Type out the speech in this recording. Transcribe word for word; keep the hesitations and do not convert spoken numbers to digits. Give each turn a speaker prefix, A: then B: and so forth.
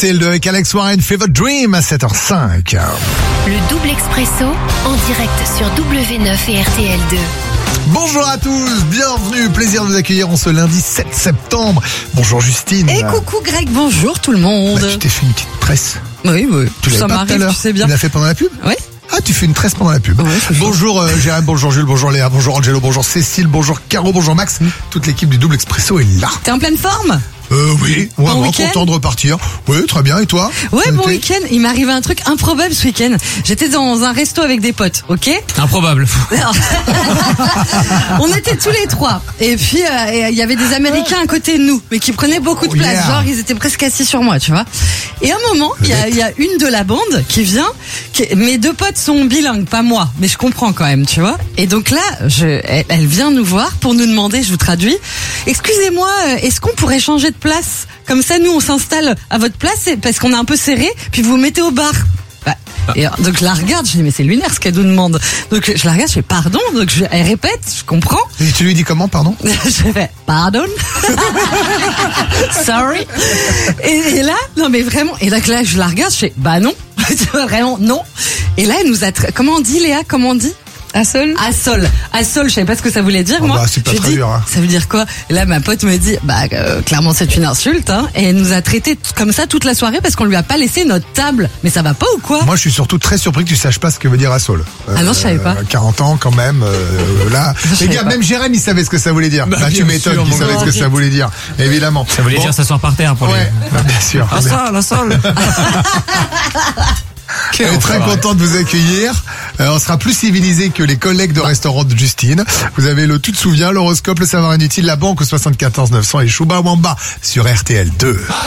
A: T L deux avec Alex Warren, Fever Dream à sept heures cinq.
B: Le double expresso en direct sur W neuf et R T L deux.
A: Bonjour à tous, bienvenue, plaisir de vous accueillir en ce lundi sept septembre. Bonjour Justine.
C: Et coucou Greg, bonjour tout le monde.
A: Bah, tu t'es fait une petite tresse.
C: Oui, oui,
A: Tu
C: ça
A: l'avais pas tout à
C: m'arrive,
A: l'heure.
C: tu sais bien.
A: Tu l'as fait pendant la pub?
C: Oui.
A: Ah, tu fais une tresse pendant la pub.
C: Ouais, c'est
A: bonjour euh, Jérôme, bonjour Jules, bonjour Léa, bonjour Angelo, bonjour Cécile, bonjour Caro, bonjour Max. Toute l'équipe du Double Expresso est là.
C: T'es en pleine forme?
A: Euh, oui,
C: Bon
A: vraiment
C: week-end
A: content de repartir. Oui, très bien, et toi?
C: Ouais,
A: Ça a
C: bon
A: été
C: week-end. Il m'est arrivé un truc improbable ce week-end. J'étais dans un resto avec des potes, ok?
D: Improbable.
C: On était tous les trois. Et puis, euh, et il y avait des Américains à côté de nous, mais qui prenaient beaucoup de
A: Oh,
C: place.
A: yeah.
C: Genre, ils étaient presque assis sur moi, tu vois. Et à un moment, il y a, il y a une de la bande qui vient. Qui, mes deux potes sont bilingues, pas moi, mais je comprends quand même, tu vois. Et donc là, je, elle, elle vient nous voir pour nous demander, je vous traduis, excusez-moi, euh, est-ce qu'on pourrait changer de place? Comme ça, nous, on s'installe à votre place et- parce qu'on est un peu serré, puis vous vous mettez au bar. Bah, et alors, donc je la regarde, je dis mais c'est lunaire ce qu'elle nous demande. Donc je la regarde, je fais pardon, donc je, elle répète, je comprends.
A: Et tu lui dis comment, pardon?
C: Je fais pardon. Sorry. Et, et là, non mais vraiment, et là, là je la regarde, je fais bah non, vraiment non. Et là elle nous a, tra- comment on dit Léa, comment on dit? Assol. Assol. Assol, je savais pas ce que ça voulait dire,
A: Oh
C: moi.
A: bah, c'est pas
C: J'ai
A: très
C: dit,
A: dur, hein.
C: ça veut dire quoi? Et là, ma pote me dit, bah, euh, clairement, c'est une insulte, hein. Et elle nous a traités t- comme ça toute la soirée parce qu'on lui a pas laissé notre table. Mais ça va pas ou quoi?
A: Moi, je suis surtout très surpris que tu saches pas ce que veut dire Assol.
C: Ah non, je savais pas.
A: quarante ans, quand même, euh, là.
C: Je
A: Les
C: savais
A: gars,
C: pas.
A: même Jérémy, il savait ce que ça voulait dire.
D: Bah,
A: Bah, tu
D: bien
A: m'étonnes
D: sûr,
A: qu'il
D: mon
A: savait
C: gars.
A: ce que ça voulait dire. Évidemment.
D: Ça voulait
A: Bon.
D: dire s'asseoir par terre pour
A: Ouais,
D: les...
A: bah, bien sûr.
D: Ah ça, la sol.
A: On est très content de vous accueillir. Euh, on sera plus civilisé que les collègues de restaurant de Justine. Vous avez le tout de souvient, l'horoscope, le savoir inutile, la banque au soixante-quatorze neuf cents et Chouba Wamba sur R T L deux.